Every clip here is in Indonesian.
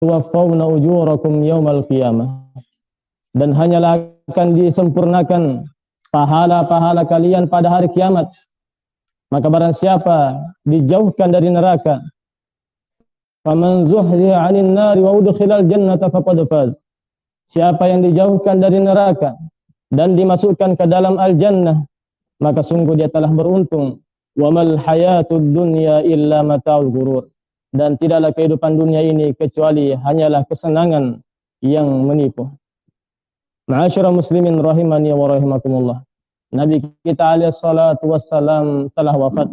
tuwaffawna ujurakum yaumal qiyamah. Dan hanyalah akan disempurnakan pahala-pahala kalian pada hari kiamat. Maka barang siapa dijauhkan dari neraka, faman zuhziha 'anil nari wa udkhilal jannata faqad faz. Siapa yang dijauhkan dari neraka dan dimasukkan ke dalam al-jannah, maka sungguh dia telah beruntung. Wa mal hayatud dunya illa mata'ul ghurur. Dan tidaklah kehidupan dunia ini kecuali hanyalah kesenangan yang menipu. Ma'asyiral muslimin rahimani wa rahimakumullah. Nabi kita alaihi salatu wassalam telah wafat.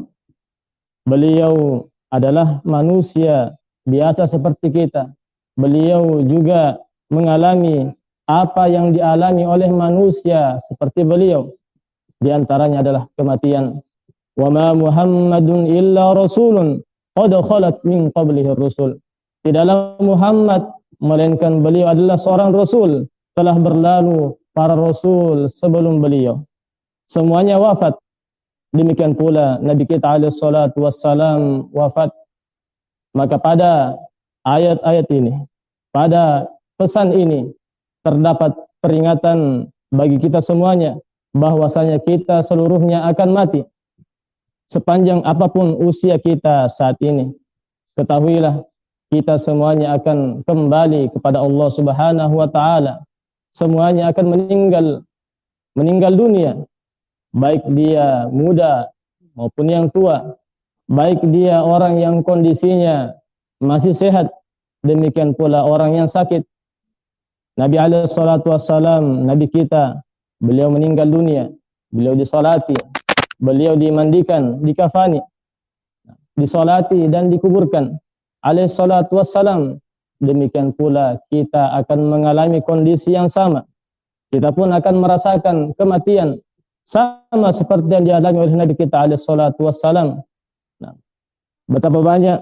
Beliau adalah manusia biasa seperti kita. Beliau juga mengalami apa yang dialami oleh manusia seperti beliau. Di antaranya adalah kematian. Wa ma Muhammadun illa rasulun qad khalat min qablihi rusul. Tidaklah Muhammad melainkan beliau adalah seorang rasul, telah berlalu para rasul sebelum beliau. Semuanya wafat. Demikian pula Nabi kita alaihi salatu wassalam wafat. Maka pada ayat-ayat ini, pada pesan ini terdapat peringatan bagi kita semuanya bahwasanya kita seluruhnya akan mati. Sepanjang apapun usia kita saat ini, ketahuilah kita semuanya akan kembali kepada Allah Subhanahu wa taala. Semuanya akan meninggal dunia. Baik dia muda maupun yang tua, baik dia orang yang kondisinya masih sehat, demikian pula orang yang sakit. Nabi alaihi salatu wassalam, Nabi kita, beliau meninggal dunia, beliau disolati, beliau dimandikan, dikafani, disolati dan dikuburkan alaihi salatu wassalam. Demikian pula kita akan mengalami kondisi yang sama. Kita pun akan merasakan kematian sama seperti yang dialami oleh Nabi kita alaihi salatu wassalam. Nah, betapa banyak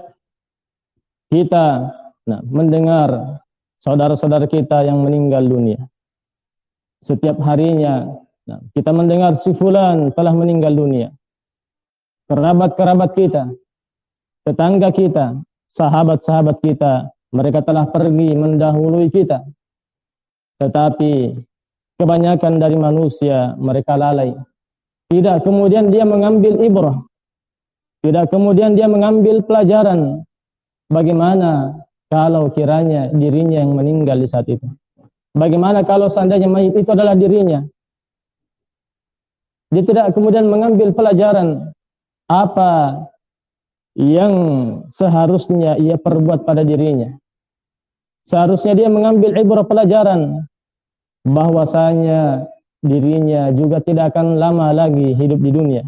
kita mendengar saudara-saudara kita yang meninggal dunia. Setiap harinya kita mendengar si fulan telah meninggal dunia. Kerabat-kerabat kita, tetangga kita, sahabat-sahabat kita, mereka telah pergi mendahului kita. Tetapi kebanyakan dari manusia mereka lalai. Tidak kemudian dia mengambil ibrah. Tidak kemudian dia mengambil pelajaran. Bagaimana kalau kiranya dirinya yang meninggal di saat itu? Bagaimana kalau seandainya mayit itu adalah dirinya? Dia tidak kemudian mengambil pelajaran apa yang seharusnya ia perbuat pada dirinya. Seharusnya dia mengambil ibrah pelajaran bahwasanya dirinya juga tidak akan lama lagi hidup di dunia.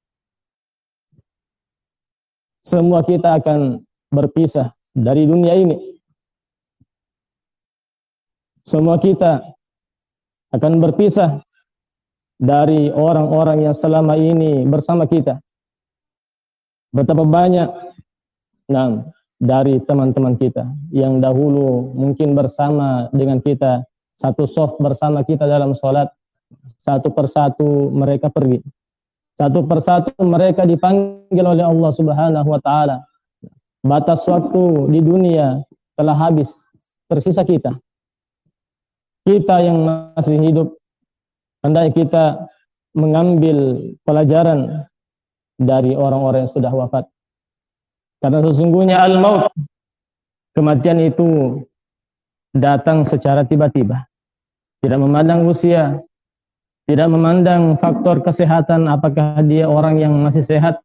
Semua kita akan berpisah dari dunia ini. Semua kita akan berpisah dari orang-orang yang selama ini bersama kita. Betapa banyak dari teman-teman kita yang dahulu mungkin bersama dengan kita, satu shaf bersama kita dalam sholat, satu persatu mereka pergi. Satu persatu mereka dipanggil oleh Allah Subhanahu wa taala. Batas waktu di dunia telah habis, tersisa kita. Kita yang masih hidup, hendaknya kita mengambil pelajaran dari orang-orang yang sudah wafat. Karena sesungguhnya al-maut, kematian itu datang secara tiba-tiba. Tidak memandang usia, tidak memandang faktor kesehatan, apakah dia orang yang masih sehat,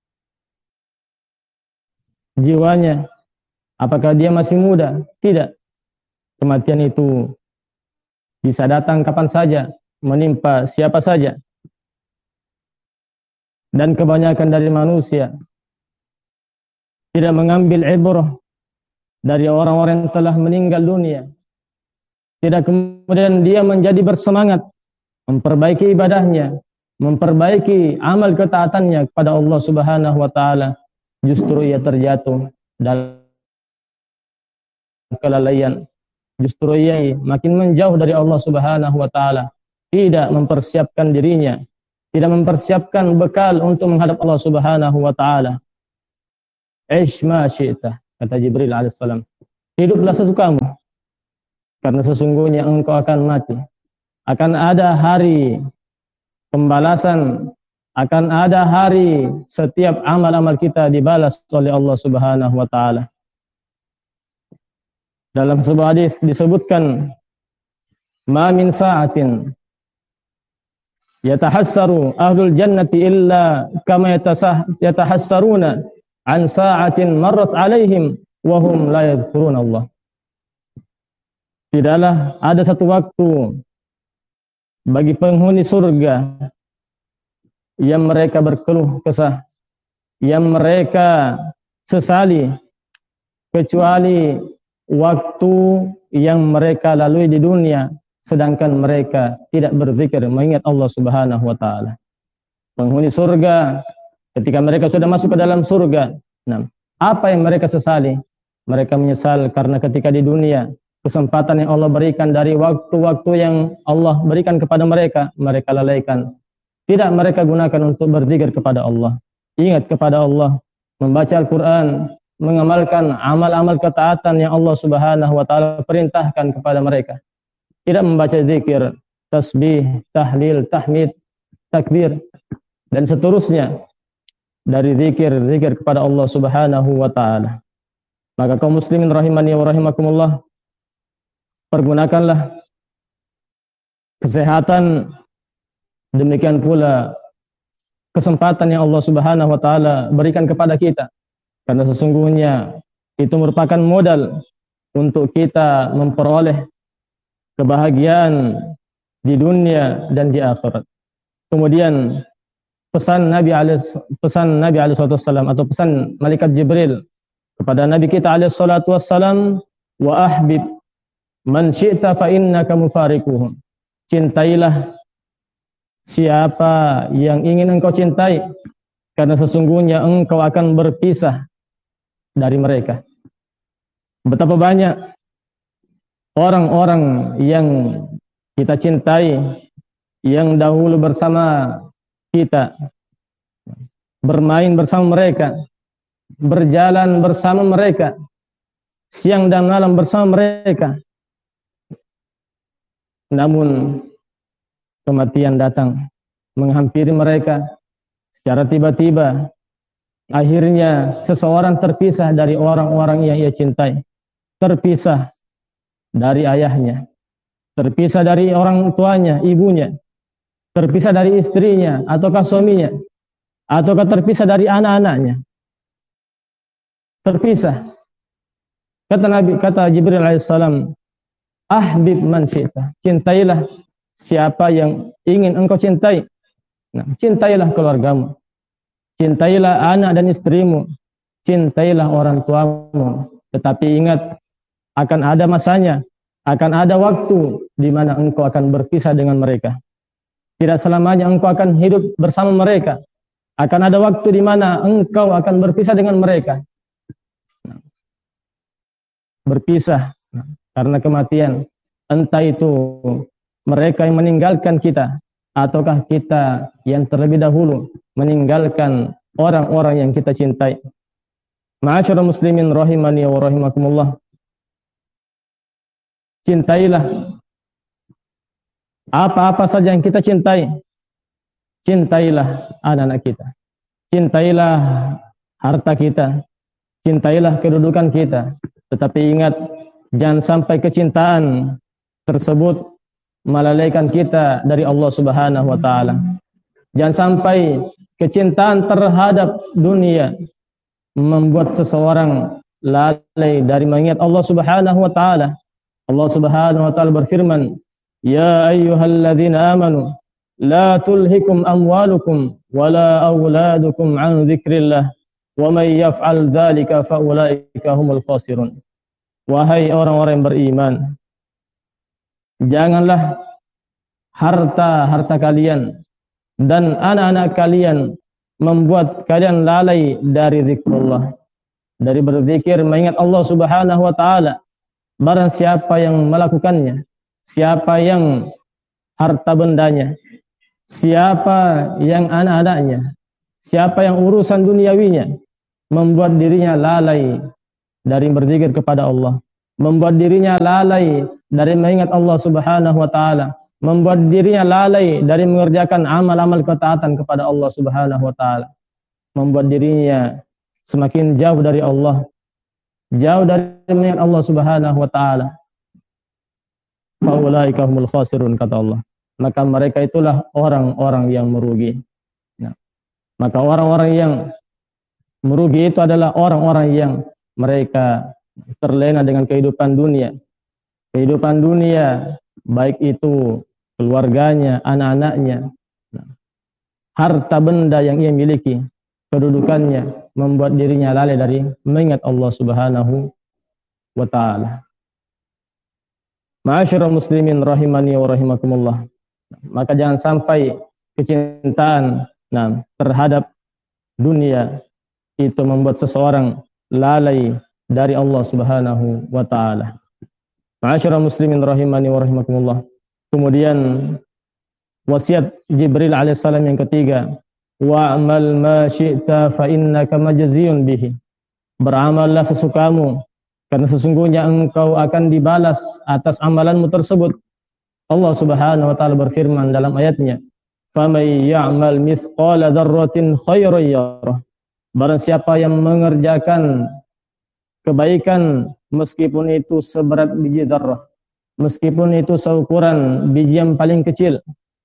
jiwanya, apakah dia masih muda. Tidak. Kematian itu bisa datang kapan saja, menimpa siapa saja. Dan kebanyakan dari manusia tidak mengambil ibrah dari orang-orang yang telah meninggal dunia. Tidak kemudian dia menjadi bersemangat memperbaiki ibadahnya, memperbaiki amal ketaatannya kepada Allah Subhanahu wa taala. Justru ia terjatuh dalam kelalaian. Justru ia makin menjauh dari Allah Subhanahu wa taala. Tidak mempersiapkan dirinya, tidak mempersiapkan bekal untuk menghadap Allah Subhanahu wa taala. Aish ma syi'ta, kata Jibril alaihissalam. hiduplah sesukamu, karena sesungguhnya engkau akan mati. Akan ada hari pembalasan, akan ada hari setiap amal-amal kita dibalas oleh Allah Subhanahu wa taala. Dalam sebuah hadis disebutkan, "Ma min sa'atin yatahassaru ahlul jannati illa kama yatahassaruna an sa'atin marrat alaihim wa hum la yadhkuruna Allah." Tidaklah ada satu waktu bagi penghuni surga yang mereka berkeluh kesah, yang mereka sesali, kecuali waktu yang mereka lalui di dunia, sedangkan mereka tidak berzikir mengingat Allah Subhanahu wa taala. Penghuni surga ketika mereka sudah masuk ke dalam surga, nah, apa yang mereka sesali? Mereka menyesal karena ketika di dunia kesempatan yang Allah berikan dari waktu-waktu yang Allah berikan kepada mereka, mereka lalaikan. Tidak mereka gunakan untuk berzikir kepada Allah, ingat kepada Allah, membaca Al-Quran, mengamalkan amal-amal ketaatan yang Allah Subhanahu wa taala perintahkan kepada mereka. Tidak membaca zikir, tasbih, tahlil, tahmid, takbir dan seterusnya dari zikir kepada Allah Subhanahu wa taala. Maka kaum muslimin rahimani wa rahimakumullah, pergunakanlah kesehatan, demikian pula kesempatan yang Allah Subhanahu wa taala berikan kepada kita, karena sesungguhnya itu merupakan modal untuk kita memperoleh kebahagiaan di dunia dan di akhirat. Kemudian pesan Nabi alaihi wasallam atau pesan malaikat Jibril kepada Nabi kita alaihi salatu wassalam, "Wa ahbib man syi'ta fa innaka mufariquhum." Cintailah siapa yang ingin engkau cintai, karena sesungguhnya engkau akan berpisah dari mereka. Betapa banyak orang-orang yang kita cintai, yang dahulu bersama kita, bermain bersama mereka, berjalan bersama mereka, siang dan malam bersama mereka. Namun kematian datang menghampiri mereka secara tiba-tiba. Akhirnya seseorang terpisah dari orang-orang yang ia cintai, terpisah dari ayahnya, terpisah dari orang tuanya, ibunya, terpisah dari istrinya ataukah suaminya, ataukah terpisah dari anak-anaknya. Terpisah. Kata Jibril alaihissalam, "Ahbib man syi'ta." Cintailah siapa yang ingin engkau cintai. Nah, cintailah keluargamu, cintailah anak dan istrimu, cintailah orang tuamu. Tetapi ingat, akan ada masanya, akan ada waktu di mana engkau akan berpisah dengan mereka. Tidak selamanya engkau akan hidup bersama mereka. Akan ada waktu di mana engkau akan berpisah dengan mereka. Berpisah karena kematian. Entah itu mereka yang meninggalkan kita, ataukah kita yang terlebih dahulu meninggalkan orang-orang yang kita cintai. Ma'asyiral muslimin rahimani wa rahimakumullah. Cintailah apa-apa saja yang kita cintai. Cintailah anak-anak kita, cintailah harta kita, cintailah kedudukan kita. Tetapi ingat, jangan sampai kecintaan tersebut melalaikan kita dari Allah Subhanahu wa taala. Jangan sampai kecintaan terhadap dunia membuat seseorang lalai dari mengingat Allah Subhanahu wa taala. Allah Subhanahu wa taala berfirman, "Ya ayyuhalladzina amanu la tulhikum amwalukum wala auladukum an dzikrillah wa may yaf'al dzalika fa ulaika humul khasirun." Wahai orang-orang yang beriman, janganlah harta kalian dan anak-anak kalian membuat kalian lalai dari zikrullah, dari berzikir mengingat Allah Subhanahu wa taala. Barang siapa yang melakukannya, siapa yang harta bendanya, siapa yang anak-anaknya, siapa yang urusan duniawinya membuat dirinya lalai dari berzikir kepada Allah, membuat dirinya lalai dari mengingat Allah Subhanahu wa taala, membuat dirinya lalai dari mengerjakan amal-amal ketaatan kepada Allah Subhanahu wa taala, membuat dirinya semakin jauh dari Allah, jauh dari mengingat Allah Subhanahu wa taala. Faulaika humul khasirun, kata Allah. Maka mereka itulah orang-orang yang merugi. Nah, maka orang-orang yang merugi itu adalah orang-orang yang mereka terlena dengan kehidupan dunia. Kehidupan dunia, baik itu keluarganya, anak-anaknya, harta benda yang ia miliki, kedudukannya, membuat dirinya lalai dari mengingat Allah Subhanahu wa ta'ala. Ma'asyiral muslimin rahimani wa rahimakumullah. Maka jangan sampai kecintaan terhadap dunia itu membuat seseorang lalai dari Allah Subhanahu wa ta'ala. Ma'asyiral muslimin rahimani wa rahimakumullah. Kemudian wasiat Jibril alaihissalam yang ketiga, wa'amal ma syi'ta fa innaka majziyun bihi. Beramallah sesukamu, karena sesungguhnya engkau akan dibalas atas amalanmu tersebut. Allah Subhanahu wa taala berfirman dalam ayatnya, "Faman ya'mal mithqala dzarratin khairan yarah." Barang siapa yang mengerjakan kebaikan meskipun itu seberat biji dzarrah, meskipun itu seukuran biji yang paling kecil,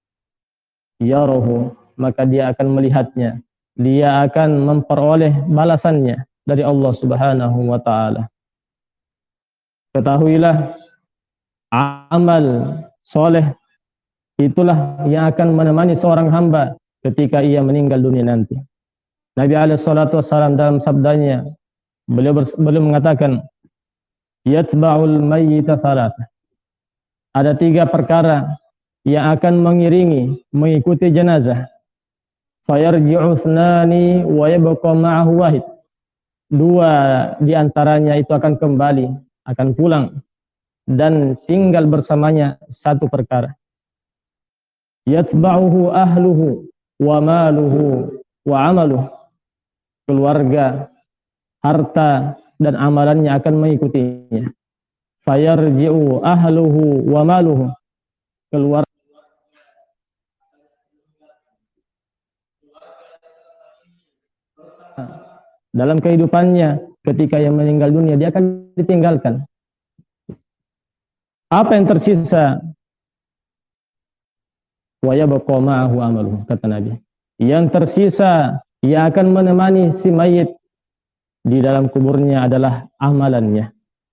yarahu, maka dia akan melihatnya, dia akan memperoleh balasannya dari Allah Subhanahu wa taala. Ketahuilah, amal soleh itulah yang akan menemani seorang hamba ketika ia meninggal dunia nanti. Nabi SAW dalam sabdanya, beliau mengatakan, yatba'ul mayyita salatah. Ada 3 perkara yang akan mengikuti jenazah. Fayarji'u thnani wa yabqa ma'ahu wahid. 2 di antaranya itu akan kembali, akan pulang, dan tinggal bersamanya 1 perkara. Yatba'uhu ahluhu wa maluhu wa amaluhu. Keluarga, harta, dan amalannya akan mengikutinya. Fayarji'u ahluhu wa maluhu. Keluarga dalam kehidupannya ketika ia meninggal dunia, dia akan ditinggalkan. Apa yang tersisa? Wa yabqa ma'ahu amaluhu, kata Nabi. Yang tersisa yang akan menemani si mayit di dalam kuburnya adalah amalannya.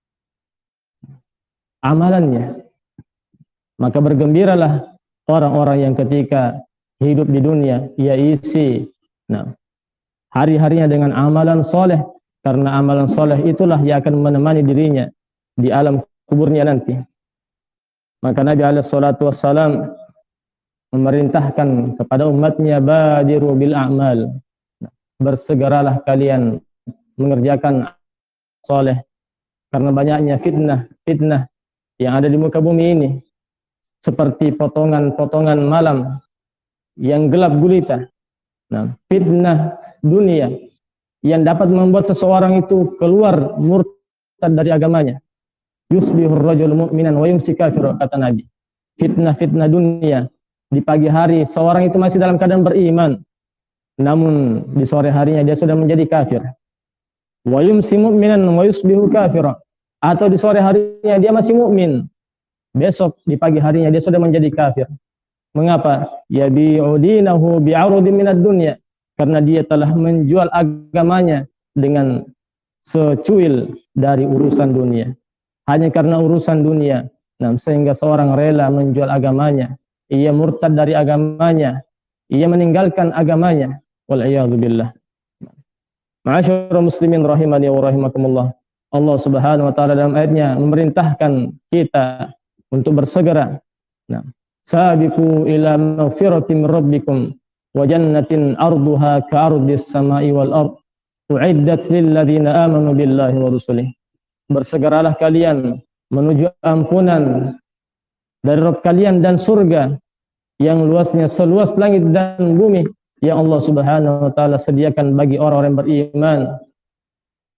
Amalannya. Maka bergembiralah orang-orang yang ketika hidup di dunia ia isi hari-harinya dengan amalan soleh, karena amalan soleh itulah yang akan menemani dirinya di alam kuburnya nanti. Maka Nabi SAW memerintahkan kepada umatnya, badiru bil a'mal, bersegeralah kalian mengerjakan soleh, karena banyaknya fitnah yang ada di muka bumi ini, seperti potongan-potongan malam yang gelap gulita. Fitnah dunia yang dapat membuat seseorang itu keluar murtad dari agamanya. Yusbihur rajul mu'minan wa yumsi kafir, kata Nabi. Fitnah dunia, di pagi hari seorang itu masih dalam keadaan beriman, namun di sore harinya dia sudah menjadi kafir. Wa yumsi mu'minan wa yusbihu kafira, atau di sore harinya dia masih mukmin, besok di pagi harinya dia sudah menjadi kafir. Mengapa? Yabi'u dinahu bi'arudin minad dunya, karena dia telah menjual agamanya dengan secuil dari urusan dunia. Hanya karena urusan dunia, sehingga seorang rela menjual agamanya, ia murtad dari agamanya, ia meninggalkan agamanya. Wal'iyadzubillah. Ma'asyiral muslimin rahimani wa rahimakumullah. Allah Subhanahu wa taala dalam ayatnya memerintahkan kita untuk bersegera. Sabiqu ila maghfiratin min rabbikum wa jannatin arduha ka'ardis samai wal ard u'iddat lil ladzina amanu billahi wa rusulih. Bersegeralah kalian menuju ampunan dari Rabb kalian dan surga yang luasnya seluas langit dan bumi yang Allah Subhanahu wa taala sediakan bagi orang-orang beriman.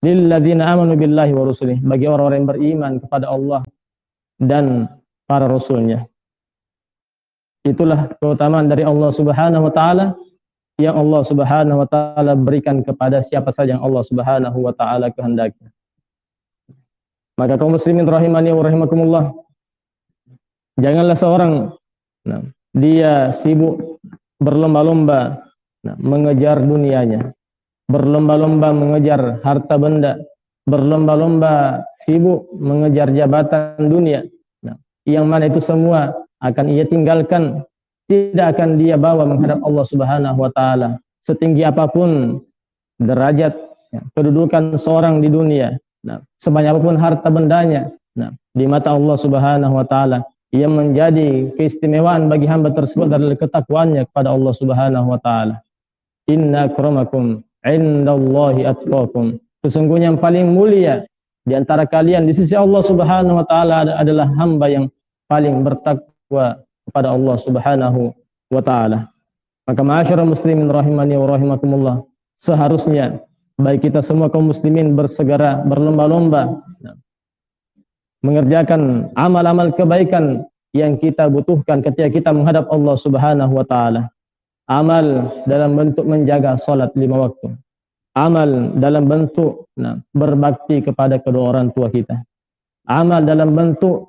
lilladzina amanu billahi wa rusulih, bagi orang-orang yang beriman kepada Allah dan para rasulnya. Itulah keutamaan dari Allah Subhanahu wa taala yang Allah Subhanahu wa taala berikan kepada siapa saja yang Allah Subhanahu wa taala kehendaki. Maka kaum muslimin rahimani wa rahimakumullah, janganlah seorang dia sibuk berlomba-lomba mengejar dunianya, berlomba-lomba mengejar harta benda, berlomba-lomba sibuk mengejar jabatan dunia, yang mana itu semua akan ia tinggalkan, tidak akan dia bawa menghadap Allah Subhanahu wa taala. Setinggi apapun derajat kedudukan seorang di dunia, sebanyak apapun harta bendanya, di mata Allah Subhanahu wa taala ia menjadi keistimewaan bagi hamba tersebut adalah ketakwaannya kepada Allah Subhanahu wa taala. Inna akramakum indallahi atqakum. Sesungguhnya yang paling mulia di antara kalian di sisi Allah Subhanahu wa taala adalah hamba yang paling bertakwa kepada Allah Subhanahu wa taala. Maka ma'asyiral muslimin rahimani wa rahimakumullah, seharusnya baik kita semua kaum muslimin bersegera berlomba-lomba mengerjakan amal-amal kebaikan yang kita butuhkan ketika kita menghadap Allah Subhanahu wa taala. Amal dalam bentuk menjaga salat 5 waktu. Amal dalam bentuk berbakti kepada kedua orang tua kita. Amal dalam bentuk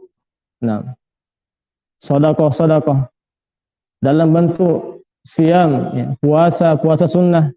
sedekah dalam bentuk siam, puasa sunnah,